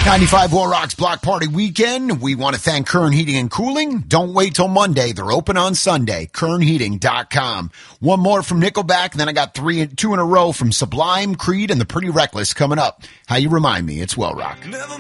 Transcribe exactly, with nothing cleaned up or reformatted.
ninety-five War Rocks Block Party Weekend. We want to thank Kern Heating and Cooling. Don't wait till Monday. They're open on Sunday. kern heating dot com. One more from Nickelback, and then I got three, two in a row from Sublime, Creed, and the Pretty Reckless coming up. How you remind me, it's Well Rock.